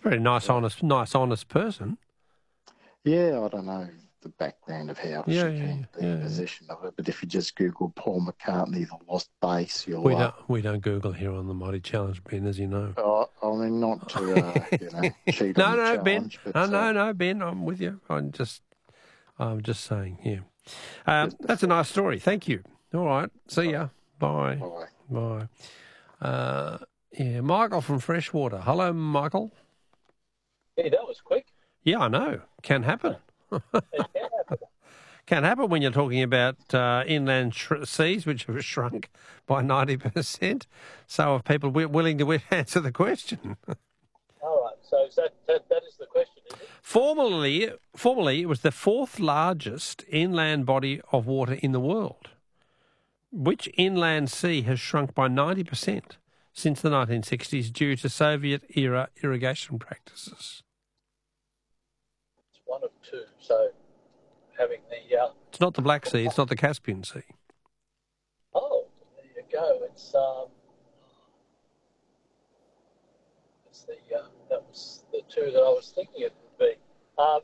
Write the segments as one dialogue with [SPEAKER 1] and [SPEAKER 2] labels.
[SPEAKER 1] Very nice, honest person.
[SPEAKER 2] Yeah, I don't know the background of how she came to be in possession of it, but if you just Google Paul McCartney, the lost bass, you'll...
[SPEAKER 1] We don't Google here on the Mighty Challenge, Ben, as you know.
[SPEAKER 2] I mean, not to, cheat on the challenge.
[SPEAKER 1] Ben.
[SPEAKER 2] But,
[SPEAKER 1] No, Ben, I'm with you. I'm just saying, yeah. That's a nice story. Thank you. All right. See ya. Bye. Bye. Michael from Freshwater. Hello, Michael.
[SPEAKER 3] Yeah, that was quick.
[SPEAKER 1] Yeah, I know. Can happen.
[SPEAKER 3] It can happen.
[SPEAKER 1] Can happen when you're talking about inland seas, which have shrunk by 90%. So are people willing to answer the question?
[SPEAKER 3] All right. So that is the question, is it?
[SPEAKER 1] Formerly, it was the fourth largest inland body of water in the world. Which inland sea has shrunk by 90% since the 1960s due to Soviet-era irrigation practices?
[SPEAKER 3] It's one of two. So having the...
[SPEAKER 1] It's not the Black Sea. It's not the Caspian Sea.
[SPEAKER 3] Oh, there you go. It's that was the two that I was thinking it would be. I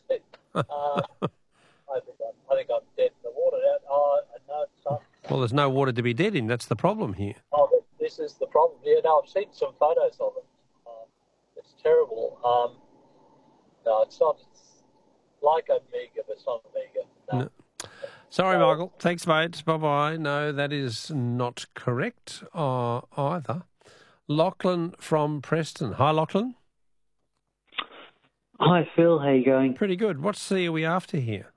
[SPEAKER 3] think I'm dead in the water now. No, it's not.
[SPEAKER 1] Well, there's no water to be dead in. That's the problem here.
[SPEAKER 3] Oh, this is the problem. Yeah, no, I've seen some photos of it. It's terrible. No, it's not. It's like Omega, but it's not Omega. No.
[SPEAKER 1] Sorry, Michael. Thanks, mate. Bye-bye. No, that is not correct either. Lachlan from Preston. Hi, Lachlan.
[SPEAKER 4] Hi, Phil. How you going?
[SPEAKER 1] Pretty good. What sea are we after here?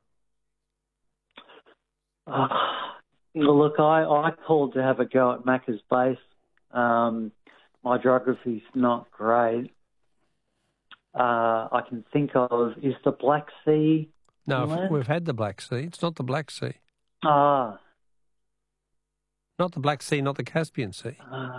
[SPEAKER 4] Look, I called to have a go at Macca's Base. My geography's not great. I can think of, is the Black Sea?
[SPEAKER 1] No, we've had the Black Sea. It's not the Black Sea.
[SPEAKER 4] Not
[SPEAKER 1] the Black Sea, not the Caspian Sea.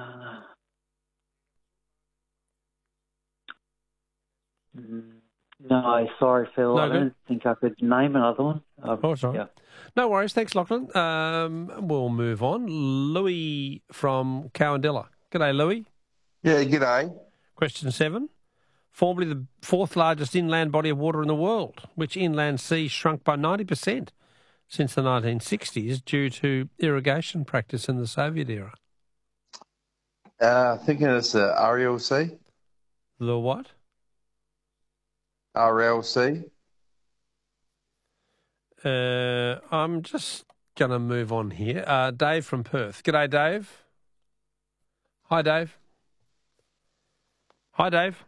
[SPEAKER 4] No, sorry, Phil.
[SPEAKER 1] No,
[SPEAKER 4] I don't think I could name another one.
[SPEAKER 1] Sorry. Yeah. No worries. Thanks, Lachlan. We'll move on. Louis from Cowandilla. G'day, Louis.
[SPEAKER 5] Yeah, g'day.
[SPEAKER 1] Question 7. Formerly the fourth largest inland body of water in the world, which inland sea shrunk by 90% since the 1960s due to irrigation practice in the Soviet era.
[SPEAKER 5] Thinking it's the Ariel Sea.
[SPEAKER 1] The what?
[SPEAKER 5] RLC.
[SPEAKER 1] I'm just going to move on here. Dave from Perth. G'day, Dave. Hi, Dave. Hi, Dave.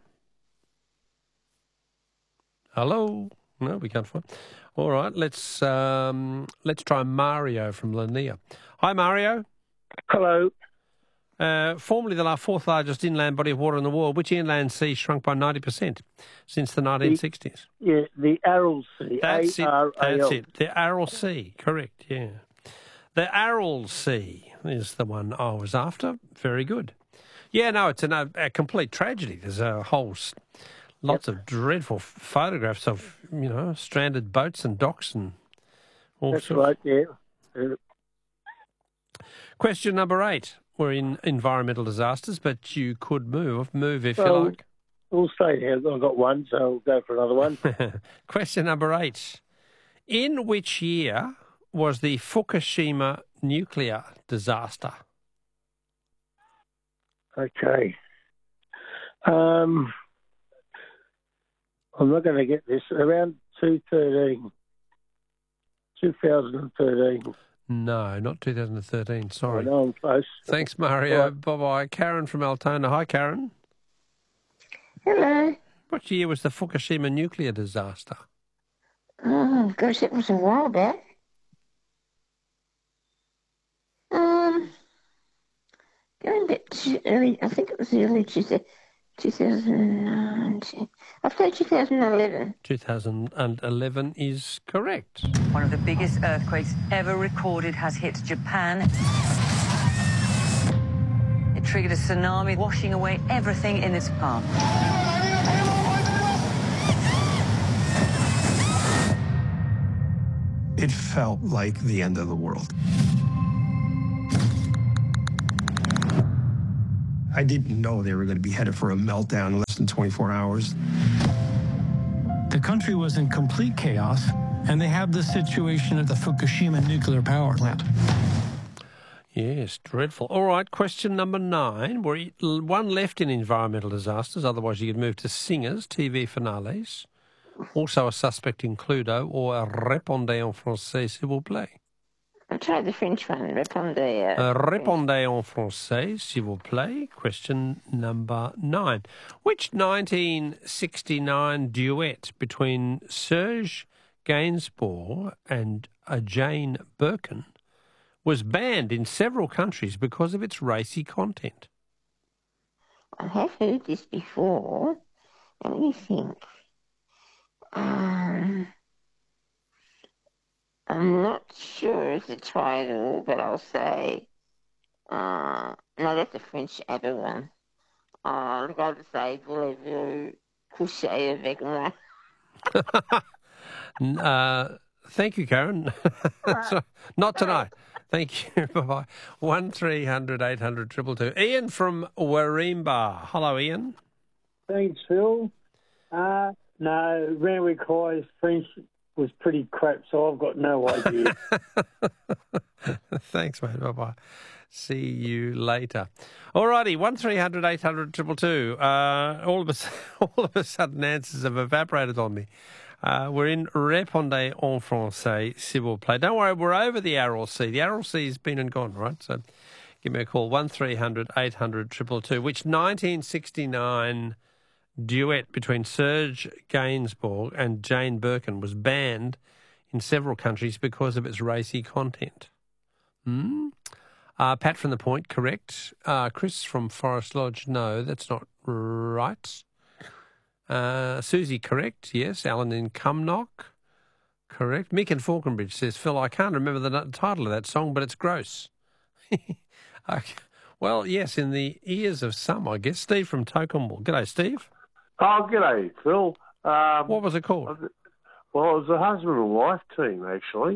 [SPEAKER 1] Hello. No, we can't find. All right, let's try Mario from Lanier. Hi, Mario.
[SPEAKER 6] Hello.
[SPEAKER 1] Formerly the fourth largest inland body of water in the world, which inland sea shrunk by 90% since the 1960s?
[SPEAKER 6] The Aral Sea.
[SPEAKER 1] That's
[SPEAKER 6] A-R-A-L.
[SPEAKER 1] it. The Aral Sea, correct, yeah. The Aral Sea is the one I was after. Very good. Yeah, no, it's a complete tragedy. There's a whole... Lots of dreadful photographs of, stranded boats and docks and all sorts.
[SPEAKER 6] That's right, yeah.
[SPEAKER 1] Question number 8. We're in environmental disasters, but you could move if you like.
[SPEAKER 6] We'll stay here. I've got one, so I'll go for another one.
[SPEAKER 1] Question number 8. In which year was the Fukushima nuclear disaster?
[SPEAKER 6] Okay. I'm not going to get this. Around 2013.
[SPEAKER 1] No, not 2013. Sorry.
[SPEAKER 6] No, I'm close.
[SPEAKER 1] Thanks, Mario.
[SPEAKER 6] Right.
[SPEAKER 1] Bye-bye. Karen from Altona. Hi, Karen.
[SPEAKER 7] Hello.
[SPEAKER 1] What year was the Fukushima nuclear disaster?
[SPEAKER 7] Oh, gosh, it was a while back. Going back to early, I think it was the early 2009. I've said 2011.
[SPEAKER 1] 2011 is correct.
[SPEAKER 8] One of the biggest earthquakes ever recorded has hit Japan. It triggered a tsunami, washing away everything in its path.
[SPEAKER 9] It felt like the end of the world. I I didn't know they were going to be headed for a meltdown in less than 24 hours.
[SPEAKER 10] The country was in complete chaos, and they have the situation at the Fukushima nuclear power plant.
[SPEAKER 1] Yes, dreadful. All right, question number 9. We're one left in environmental disasters, otherwise you could move to singers, TV finales. Also a suspect in Cluedo, or a répondez en français, s'il vous plaît.
[SPEAKER 7] I'll try the French one. Répondez.
[SPEAKER 1] Répondez en français, s'il vous plaît. Question number 9. Which 1969 duet between Serge Gainsbourg and Jane Birkin was banned in several countries because of its racy content?
[SPEAKER 7] I have heard this before. Let me think. I'm not sure of the title, but I'll say, no, that's a French ABBA one. I'll go to say, voulez-vous coucher avec moi?
[SPEAKER 1] Thank you, Karen. So, not tonight. Thank you. Bye-bye. 1300 800 222. Ian from Warringah. Hello, Ian.
[SPEAKER 6] Thanks, Phil. No, Renwick High's French was pretty crap, so I've got no idea.
[SPEAKER 1] Thanks, mate. Bye-bye. See you later. All righty, 1300 800 222. All of a sudden, answers have evaporated on me. We're in Répondez en français, s'il vous plaît. Don't worry, we're over the Aral Sea. The Aral Sea's been and gone, right? So give me a call, 1300 800 222. Which 1969 duet between Serge Gainsbourg and Jane Birkin was banned in several countries because of its racy content? Pat from The Point, correct. Chris from Forest Lodge, no, that's not right. Susie, correct, yes. Alan in Cumnock, correct. Mick in Falconbridge says, Phil, I can't remember the title of that song, but it's gross. Well, yes, in the ears of some, I guess. Steve from Tocumwal. G'day, Steve.
[SPEAKER 11] Oh, g'day, Phil.
[SPEAKER 1] What was it called?
[SPEAKER 11] Well, it was a husband and wife team, actually.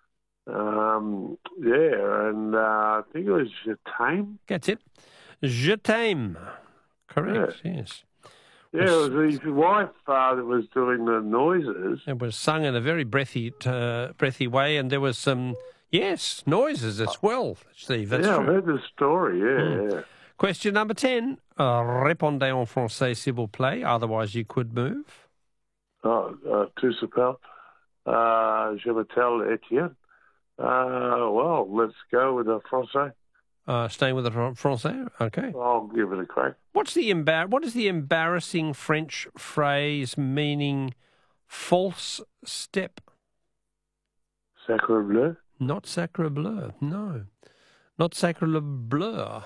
[SPEAKER 11] I think it was Je t'aime.
[SPEAKER 1] That's it. Je t'aime. Correct, yes.
[SPEAKER 11] Yeah, it was his wife that was doing the noises.
[SPEAKER 1] It was sung in a very breathy way, and there was some, noises as well, Steve. That's true.
[SPEAKER 11] I've heard the story, yeah.
[SPEAKER 1] Question number 10. Répondez en français, s'il vous plaît. Otherwise, you could move.
[SPEAKER 11] Tu s'appelles? Je m'appelle Etienne. Well, let's go with the français.
[SPEAKER 1] Staying with the français? Okay.
[SPEAKER 11] I'll give it a crack.
[SPEAKER 1] What is the embarrassing French phrase meaning false step?
[SPEAKER 11] Sacre bleu?
[SPEAKER 1] Not sacre bleu, no. Not sacre bleu.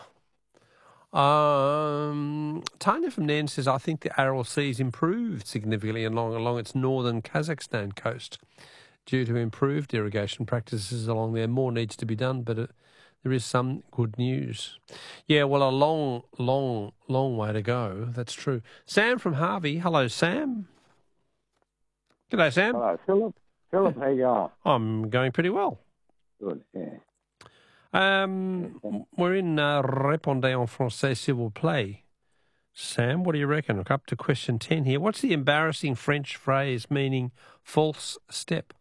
[SPEAKER 1] Tanya from Nairn says, I think the Aral Sea's improved significantly along its northern Kazakhstan coast due to improved irrigation practices along there. More needs to be done, but there is some good news. Yeah, well, a long, long, long way to go. That's true. Sam from Harvey. Hello, Sam. G'day, Sam.
[SPEAKER 12] Hello, Philip. Philip, how you going?
[SPEAKER 1] I'm going pretty well.
[SPEAKER 12] Good, yeah.
[SPEAKER 1] We're in Répondez en français, s'il vous plaît. Sam, what do you reckon? Look up to question 10 here. What's the embarrassing French phrase meaning false step?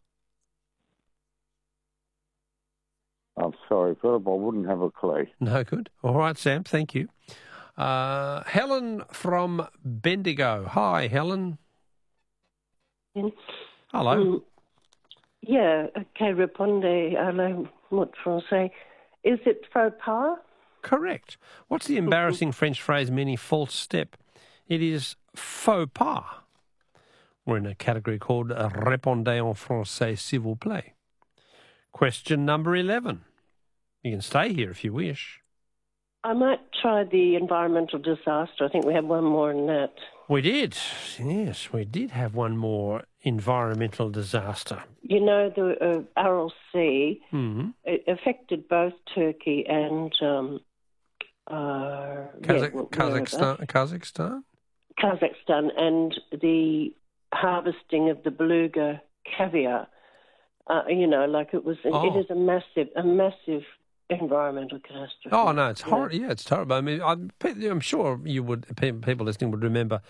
[SPEAKER 12] I'm sorry, Philip, I wouldn't have a clue.
[SPEAKER 1] No good. All right, Sam, thank you. Helen from Bendigo. Hi, Helen. Hello.
[SPEAKER 13] Okay, répondez à la mot français. Is it faux pas?
[SPEAKER 1] Correct. What's the embarrassing French phrase meaning false step? It is faux pas. We're in a category called Répondez en français, s'il vous plaît. Question number 11. You can stay here if you wish.
[SPEAKER 13] I might try the environmental disaster. I think we have one more in that.
[SPEAKER 1] We did. Yes, we did have one more environmental disaster.
[SPEAKER 13] You know, the Aral Sea, it affected both Turkey and
[SPEAKER 1] Kazakhstan?
[SPEAKER 13] Kazakhstan, and the harvesting of the beluga caviar. It is a massive environmental catastrophe.
[SPEAKER 1] Oh no, it's horrible. Yeah, it's terrible. I mean, I'm sure you would. People listening would remember